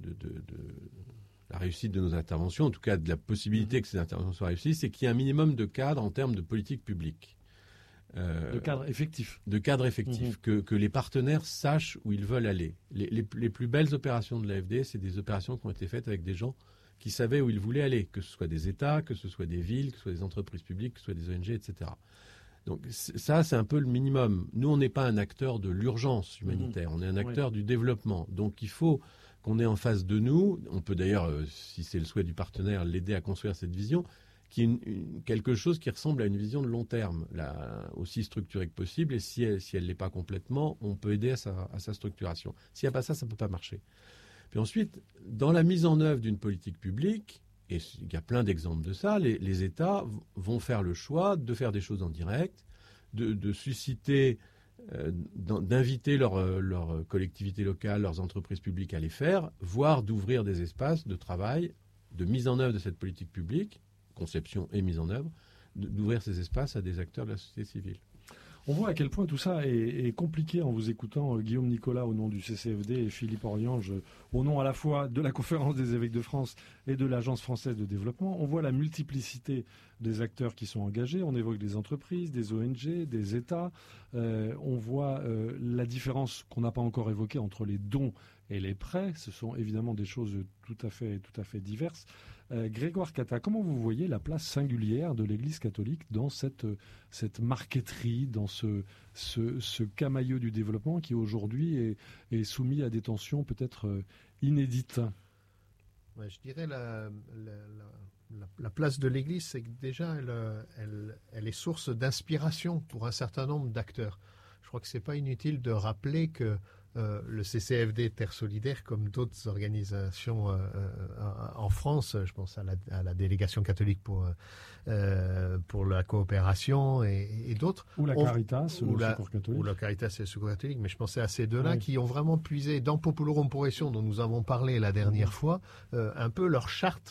la réussite de nos interventions, en tout cas de la possibilité que ces interventions soient réussies, c'est qu'il y ait un minimum de cadre en termes de politique publique. De cadre effectif. De cadre effectif, que les partenaires sachent où ils veulent aller. Les plus belles opérations de l'AFD, c'est des opérations qui ont été faites avec des gens qui savaient où ils voulaient aller, que ce soit des États, que ce soit des villes, que ce soit des entreprises publiques, que ce soit des ONG, etc. Donc ça, c'est un peu le minimum. Nous, on n'est pas un acteur de l'urgence humanitaire, on est un acteur du développement. Donc il faut qu'on ait en face de nous, on peut d'ailleurs, si c'est le souhait du partenaire, l'aider à construire cette vision, qui est quelque chose qui ressemble à une vision de long terme, aussi structurée que possible, et si elle l'est pas complètement, on peut aider à sa structuration. S'il n'y a pas ça, ça peut pas marcher. Puis ensuite, dans la mise en œuvre d'une politique publique, et il y a plein d'exemples de ça, les États vont faire le choix de faire des choses en direct, de susciter, d'inviter leurs collectivités locales, leurs entreprises publiques à les faire, voire d'ouvrir des espaces de travail, de mise en œuvre de cette politique publique, conception et mise en œuvre, d'ouvrir ces espaces à des acteurs de la société civile. On voit à quel point tout ça est compliqué en vous écoutant, Guillaume Nicolas au nom du CCFD et Philippe Oriange au nom à la fois de la Conférence des évêques de France et de l'Agence française de développement. On voit la multiplicité des acteurs qui sont engagés. On évoque des entreprises, des ONG, des États. On voit la différence qu'on n'a pas encore évoquée entre les dons et les prêts. Ce sont évidemment des choses tout à fait diverses. Grégoire Catta, comment vous voyez la place singulière de l'Église catholique dans cette marqueterie, dans ce camailleux du développement qui aujourd'hui est soumis à des tensions peut-être inédites? Ouais, je dirais la place de l'Église, c'est que déjà elle est source d'inspiration pour un certain nombre d'acteurs. Je crois que c'est pas inutile de rappeler que le CCFD Terre Solidaire, comme d'autres organisations en France, je pense à la délégation catholique pour la coopération et d'autres. Ou la Caritas, le Secours catholique. Ou la Caritas et le Secours catholique, mais je pensais à ces deux-là qui ont vraiment puisé dans Populorum Progression, dont nous avons parlé la dernière fois, un peu leur charte.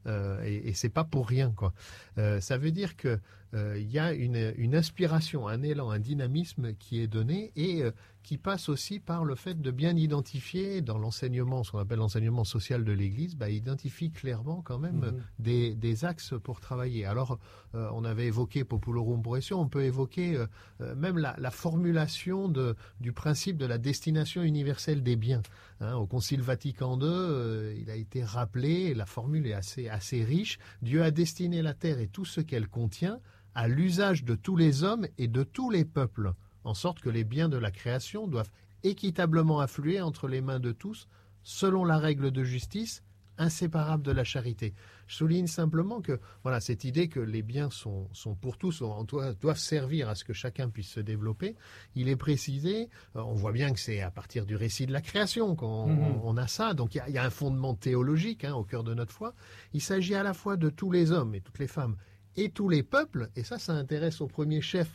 Et c'est pas pour rien, quoi. Ça veut dire que il y a une inspiration, un élan, un dynamisme qui est donné et qui passe aussi par le fait de bien identifier dans l'enseignement, ce qu'on appelle l'enseignement social de l'Église, identifie clairement quand même des axes pour travailler. Alors, on avait évoqué Populorum Progression, on peut évoquer même la formulation du principe de la destination universelle des biens. Au Concile Vatican II, il a été rappelé, la formule est assez riche, Dieu a destiné la terre et tout ce qu'elle contient à l'usage de tous les hommes et de tous les peuples, en sorte que les biens de la création doivent équitablement affluer entre les mains de tous, selon la règle de justice, inséparable de la charité. Je souligne simplement que voilà, cette idée que les biens sont pour tous, doivent servir à ce que chacun puisse se développer, il est précisé, on voit bien que c'est à partir du récit de la création qu'on a ça, donc il y a un fondement théologique au cœur de notre foi. Il s'agit à la fois de tous les hommes et toutes les femmes, et tous les peuples, et ça intéresse au premier chef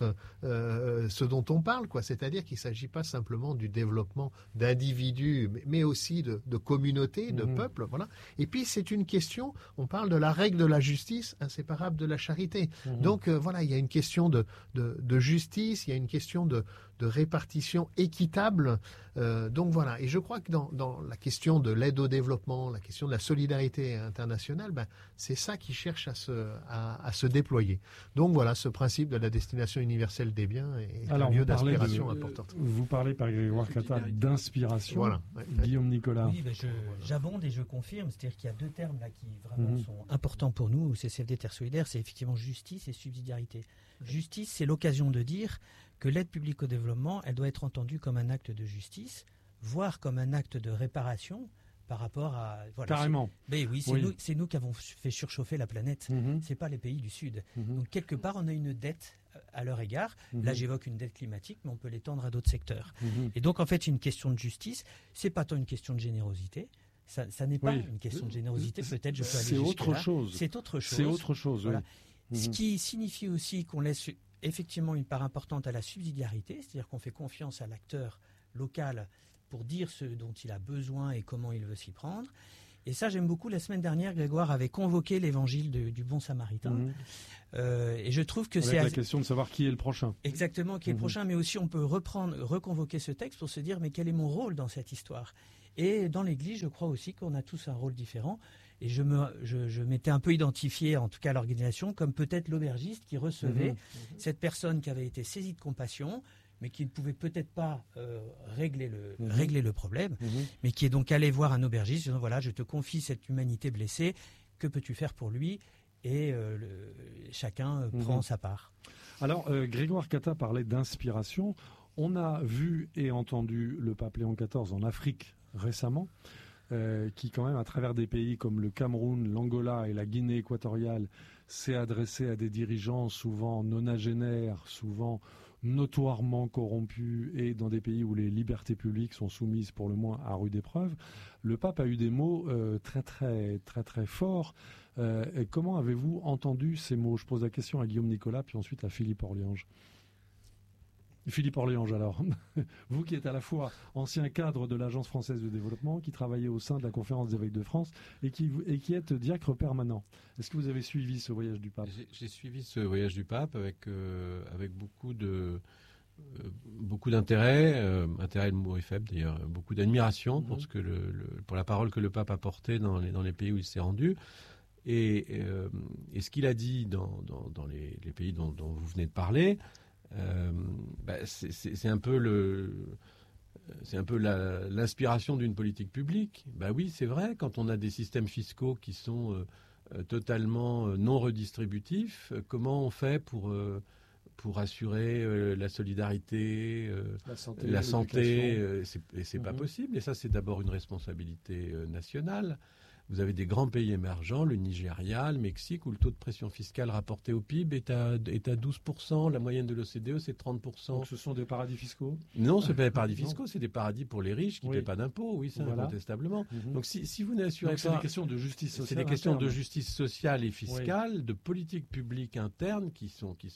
ce dont on parle, quoi. C'est-à-dire qu'il ne s'agit pas simplement du développement d'individus, mais aussi de communautés, de peuples, voilà. Et puis c'est une question, on parle de la règle de la justice inséparable de la charité. Donc voilà, il y a une question de justice, il y a une question de répartition équitable. Donc voilà, et je crois que dans la question de l'aide au développement, la question de la solidarité internationale, c'est ça qui cherche à se déployer. Donc voilà, ce principe de la destination universelle des biens est un lieu d'inspiration important. Vous parlez par Grégoire Catta d'inspiration. Voilà. Guillaume Nicolas. Oui, j'abonde et je confirme, c'est-à-dire qu'il y a deux termes là qui vraiment sont importants pour nous au CCFD Terre Solidaire, c'est effectivement justice et subsidiarité. Justice, c'est l'occasion de dire que l'aide publique au développement, elle doit être entendue comme un acte de justice, voire comme un acte de réparation par rapport à... Voilà, carrément. Mais oui, c'est nous qui avons fait surchauffer la planète, c'est pas les pays du Sud. Donc quelque part, on a une dette à leur égard. Là, j'évoque une dette climatique, mais on peut l'étendre à d'autres secteurs. Et donc, en fait, une question de justice, c'est pas tant une question de générosité. Ça n'est pas une question de générosité, peut-être je peux aller jusque-là. C'est autre chose. C'est autre chose, voilà. Ce qui signifie aussi qu'on laisse effectivement une part importante à la subsidiarité, c'est-à-dire qu'on fait confiance à l'acteur local pour dire ce dont il a besoin et comment il veut s'y prendre. Et ça, j'aime beaucoup. La semaine dernière, Grégoire avait convoqué l'évangile du bon samaritain. Et je trouve que c'est... la question de savoir qui est le prochain. Exactement, qui est le prochain. Mais aussi, on peut reconvoquer ce texte pour se dire, mais quel est mon rôle dans cette histoire ? Et dans l'Église, je crois aussi qu'on a tous un rôle différent. Et je m'étais un peu identifié, en tout cas à l'organisation, comme peut-être l'aubergiste qui recevait cette personne qui avait été saisie de compassion, mais qui ne pouvait peut-être pas régler le problème, mais qui est donc allé voir un aubergiste, disant voilà, je te confie cette humanité blessée, que peux-tu faire pour lui ? Et chacun prend sa part. Alors, Grégoire Catta parlait d'inspiration. On a vu et entendu le pape Léon XIV en Afrique récemment, qui quand même, à travers des pays comme le Cameroun, l'Angola et la Guinée équatoriale, s'est adressé à des dirigeants souvent nonagénaires, souvent notoirement corrompus et dans des pays où les libertés publiques sont soumises pour le moins à rude épreuve. Le pape a eu des mots très très très très forts. Et comment avez-vous entendu ces mots ? Je pose la question à Guillaume Nicolas, puis ensuite à Philippe Orliange. Philippe Orliange, alors, vous qui êtes à la fois ancien cadre de l'Agence française de développement, qui travaillait au sein de la Conférence des évêques de France et qui êtes diacre permanent. Est-ce que vous avez suivi ce voyage du pape ? J'ai suivi ce voyage du pape avec beaucoup d'intérêt, intérêt le mot est faible d'ailleurs, beaucoup d'admiration pour pour la parole que le pape a portée dans les pays où il s'est rendu. Et ce qu'il a dit dans les pays dont vous venez de parler, c'est un peu l'inspiration d'une politique publique. Oui, c'est vrai, quand on a des systèmes fiscaux qui sont totalement non redistributifs, comment on fait pour assurer la solidarité, la santé, c'est pas possible. Et ça, c'est d'abord une responsabilité nationale. Vous avez des grands pays émergents, le Nigeria, le Mexique, où le taux de pression fiscale rapporté au PIB est à 12%. La moyenne de l'OCDE, c'est 30%. Donc ce sont des paradis fiscaux ? Non, ce n'est pas des paradis fiscaux, c'est des paradis pour les riches qui ne paient pas d'impôts, oui, ça, incontestablement. Donc si vous n'assurez pas... C'est des questions de justice sociale. C'est des questions de justice sociale et fiscale, de politique publique interne qui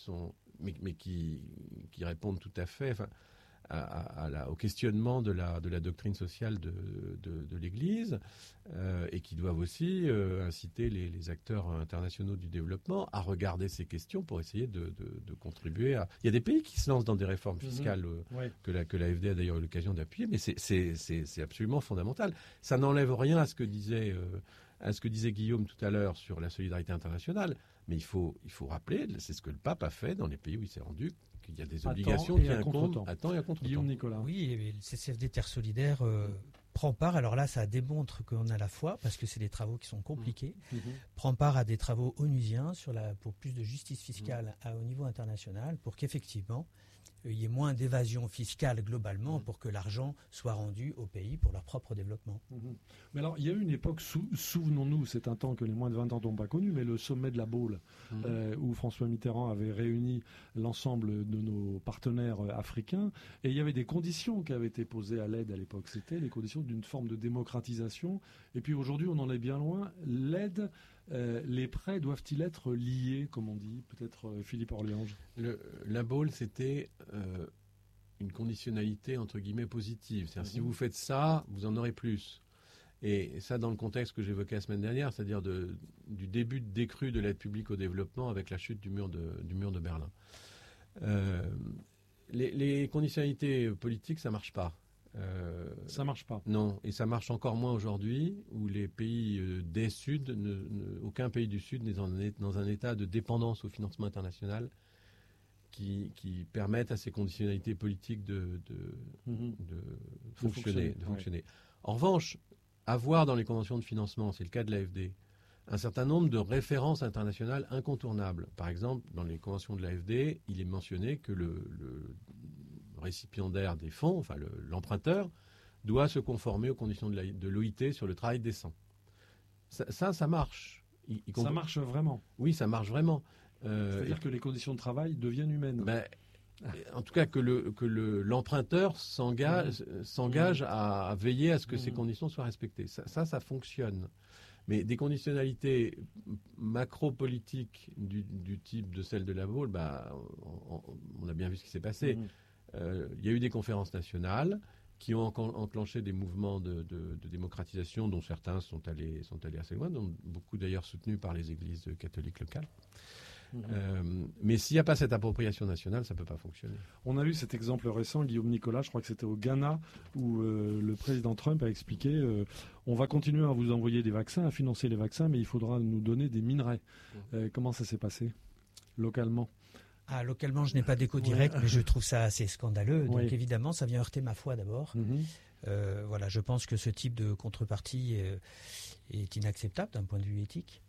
répondent tout à fait... au questionnement de la doctrine sociale de l'Église et qui doivent aussi inciter les acteurs internationaux du développement à regarder ces questions pour essayer de contribuer à... Il y a des pays qui se lancent dans des réformes fiscales que l'AFD a d'ailleurs eu l'occasion d'appuyer, mais c'est absolument fondamental. Ça n'enlève rien à ce que disait Guillaume tout à l'heure sur la solidarité internationale, mais il faut rappeler, c'est ce que le pape a fait dans les pays où il s'est rendu, qu'il y a des obligations qui incombent à temps et à contre-temps. Guillaume Nicolas. Oui, et le CCFD Terre Solidaire prend part, alors là ça démontre qu'on a la foi, parce que c'est des travaux qui sont compliqués, prend part à des travaux onusiens pour plus de justice fiscale au niveau international, pour qu'effectivement il y ait moins d'évasion fiscale globalement, pour que l'argent soit rendu au pays pour leur propre développement. Mais alors, il y a eu une époque, souvenons-nous, c'est un temps que les moins de 20 ans n'ont pas connu, mais le sommet de la Baule, où François Mitterrand avait réuni l'ensemble de nos partenaires africains, et il y avait des conditions qui avaient été posées à l'aide à l'époque. C'était les conditions d'une forme de démocratisation, et puis aujourd'hui, on en est bien loin. L'aide... les prêts doivent-ils être liés, comme on dit ? Peut-être Philippe Orliange. La Baule, c'était une conditionnalité entre guillemets positive. C'est-à-dire si vous faites ça, vous en aurez plus. Et ça, dans le contexte que j'évoquais la semaine dernière, c'est-à-dire du début de décrue de l'aide publique au développement avec la chute du mur de Berlin. Les conditionnalités politiques, ça marche pas. Ça marche pas. Non, et ça marche encore moins aujourd'hui, où les pays des Sud, aucun pays du Sud n'est dans un état de dépendance au financement international qui permettent à ces conditionnalités politiques de fonctionner. En revanche, avoir dans les conventions de financement, c'est le cas de l'AFD, un certain nombre de références internationales incontournables. Par exemple, dans les conventions de l'AFD, il est mentionné que le récipiendaire des fonds, enfin l'emprunteur, doit se conformer aux conditions de l'OIT sur le travail décent. Ça marche. Ça marche vraiment ? Oui, ça marche vraiment. C'est-à-dire que les conditions de travail deviennent humaines. En tout cas, que l'emprunteur s'engage à veiller à ce que ces conditions soient respectées. Ça fonctionne. Mais des conditionnalités macro-politiques du type de celle de la Baule, on a bien vu ce qui s'est passé. Il y a eu des conférences nationales qui ont enclenché des mouvements de démocratisation dont certains sont allés assez loin, dont beaucoup d'ailleurs soutenus par les églises catholiques locales. Mais s'il n'y a pas cette appropriation nationale, ça ne peut pas fonctionner. On a eu cet exemple récent, Guillaume Nicolas, je crois que c'était au Ghana, où le président Trump a expliqué on va continuer à vous envoyer des vaccins, à financer les vaccins, mais il faudra nous donner des minerais. Comment ça s'est passé localement? Localement, je n'ai pas d'écho direct, mais je trouve ça assez scandaleux. Donc évidemment, ça vient heurter ma foi d'abord. Voilà, je pense que ce type de contrepartie est inacceptable d'un point de vue éthique.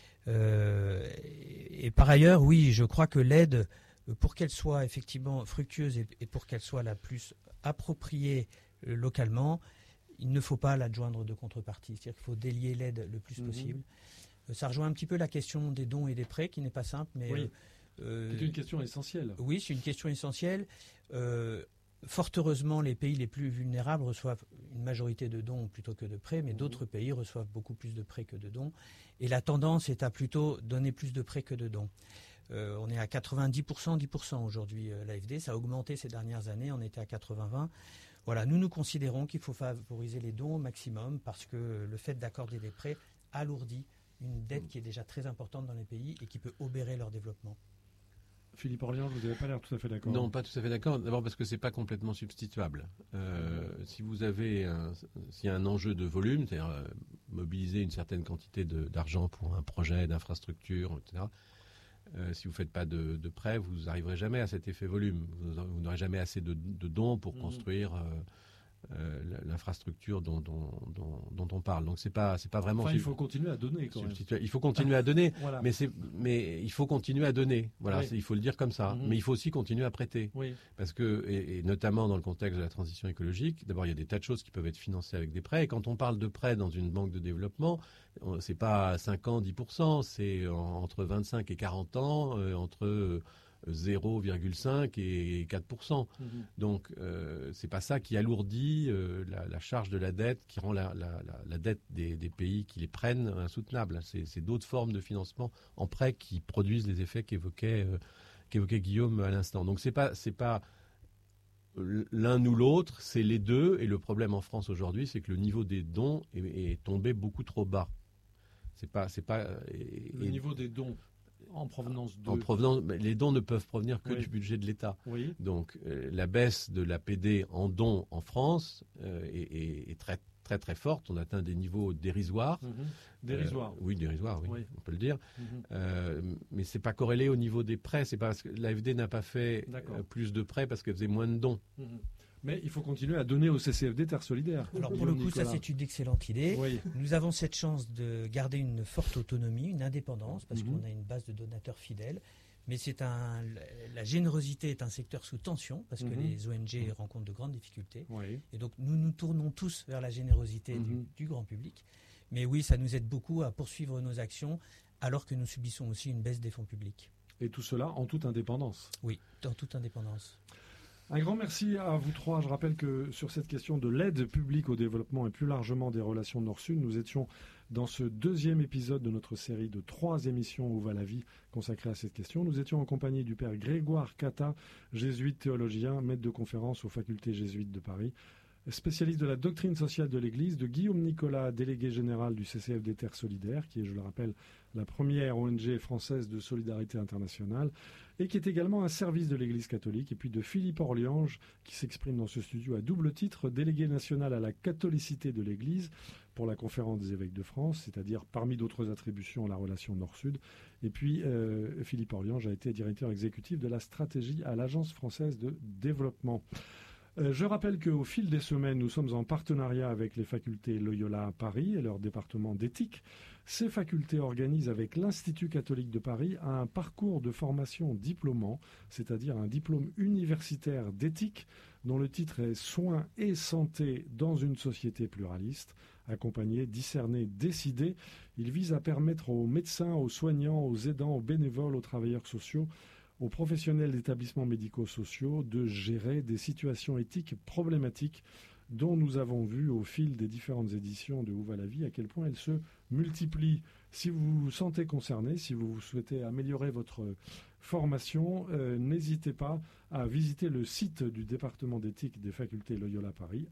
Et par ailleurs, oui, je crois que l'aide, pour qu'elle soit effectivement fructueuse et pour qu'elle soit la plus appropriée localement, il ne faut pas l'adjoindre de contrepartie. C'est-à-dire qu'il faut délier l'aide le plus possible. Ça rejoint un petit peu la question des dons et des prêts, qui n'est pas simple, mais... c'est une question essentielle. Oui, c'est une question essentielle. Fort heureusement, les pays les plus vulnérables reçoivent une majorité de dons plutôt que de prêts, mais d'autres pays reçoivent beaucoup plus de prêts que de dons. Et la tendance est à plutôt donner plus de prêts que de dons. On est à 90%, 10% aujourd'hui, l'AFD. Ça a augmenté ces dernières années, on était à 80-20. Voilà, nous considérons qu'il faut favoriser les dons au maximum parce que le fait d'accorder des prêts alourdit une dette qui est déjà très importante dans les pays et qui peut obérer leur développement. Philippe Orlian, vous n'avez pas l'air tout à fait d'accord. Non, pas tout à fait d'accord. D'abord parce que c'est pas complètement substituable. Si vous avez s'il y a un enjeu de volume, c'est-à-dire mobiliser une certaine quantité d'argent pour un projet d'infrastructure, etc. Si vous ne faites pas de prêt, vous n'arriverez jamais à cet effet volume. Vous n'aurez jamais assez de dons pour construire l'infrastructure dont on parle. Donc c'est pas vraiment. Enfin, il faut continuer à donner quand même. Il faut continuer à donner, voilà. mais il faut continuer à donner. Voilà, il faut le dire comme ça. Mais il faut aussi continuer à prêter, parce que et notamment dans le contexte de la transition écologique, d'abord il y a des tas de choses qui peuvent être financées avec des prêts. Et quand on parle de prêts dans une banque de développement, c'est pas 5 ans, 10%, c'est entre 25 et 40 ans, entre 0,5 et 4%. Donc, c'est pas ça qui alourdit la charge de la dette, qui rend la dette des pays qui les prennent insoutenable. C'est d'autres formes de financement en prêt qui produisent les effets qu'évoquait Guillaume à l'instant. Donc, c'est pas l'un ou l'autre, c'est les deux. Et le problème en France aujourd'hui, c'est que le niveau des dons est tombé beaucoup trop bas. Le niveau des dons en provenance, les dons ne peuvent provenir que du budget de l'État. Donc la baisse de l'APD en dons en France est très très très forte. On atteint des niveaux dérisoires. Dérisoires. Oui, dérisoires, oui, on peut le dire. Mais c'est pas corrélé au niveau des prêts. C'est parce que l'AFD n'a pas fait plus de prêts parce qu'elle faisait moins de dons. Mais il faut continuer à donner au CCFD Terre Solidaire. Alors pour le coup, ça c'est une excellente idée. Nous avons cette chance de garder une forte autonomie, une indépendance, parce qu'on a une base de donateurs fidèles. Mais la générosité est un secteur sous tension, parce que les ONG rencontrent de grandes difficultés. Et donc nous nous tournons tous vers la générosité du grand public. Mais oui, ça nous aide beaucoup à poursuivre nos actions, alors que nous subissons aussi une baisse des fonds publics. Et tout cela en toute indépendance. Oui, en toute indépendance. Un grand merci à vous trois. Je rappelle que sur cette question de l'aide publique au développement et plus largement des relations Nord-Sud, nous étions dans ce deuxième épisode de notre série de 3 émissions Où va la vie consacrées à cette question. Nous étions en compagnie du père Grégoire Cata, jésuite théologien, maître de conférence aux facultés jésuites de Paris, spécialiste de la doctrine sociale de l'Église, de Guillaume Nicolas, délégué général du CCFD Terre Solidaire, qui est, je le rappelle, la première ONG française de solidarité internationale, et qui est également un service de l'Église catholique, et puis de Philippe Orliange, qui s'exprime dans ce studio à double titre, délégué national à la catholicité de l'Église pour la Conférence des évêques de France, c'est-à-dire parmi d'autres attributions la relation Nord-Sud, et puis Philippe Orliange a été directeur exécutif de la stratégie à l'Agence française de développement. Je rappelle qu'au fil des semaines, nous sommes en partenariat avec les facultés Loyola à Paris et leur département d'éthique. Ces facultés organisent avec l'Institut catholique de Paris un parcours de formation diplômant, c'est-à-dire un diplôme universitaire d'éthique dont le titre est « Soins et santé dans une société pluraliste ». Accompagné, discerné, décidé, il vise à permettre aux médecins, aux soignants, aux aidants, aux bénévoles, aux travailleurs sociaux, aux professionnels d'établissements médico-sociaux de gérer des situations éthiques problématiques dont nous avons vu au fil des différentes éditions de Où va la vie à quel point elles se multiplient. Si vous vous sentez concerné, si vous souhaitez améliorer votre formation, n'hésitez pas à visiter le site du département d'éthique des facultés Loyola Paris,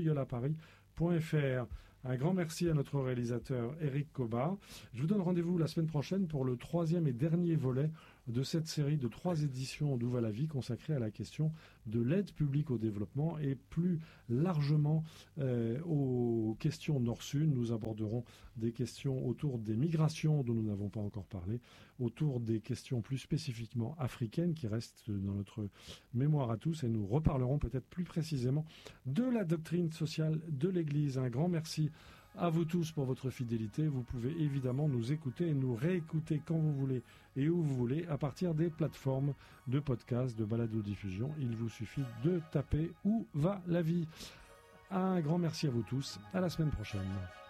loyolaparis.fr. Un grand merci à notre réalisateur Éric Cobat. Je vous donne rendez-vous la semaine prochaine pour le 3e et dernier volet de cette série de 3 éditions d'Où va la vie consacrée à la question de l'aide publique au développement et plus largement aux questions Nord-Sud. Nous aborderons des questions autour des migrations dont nous n'avons pas encore parlé, autour des questions plus spécifiquement africaines qui restent dans notre mémoire à tous, et nous reparlerons peut-être plus précisément de la doctrine sociale de l'Église. Un grand merci à vous tous pour votre fidélité. Vous pouvez évidemment nous écouter et nous réécouter quand vous voulez et où vous voulez à partir des plateformes de podcast, de balado-diffusion. Il vous suffit de taper Où va la vie. Un grand merci à vous tous. À la semaine prochaine.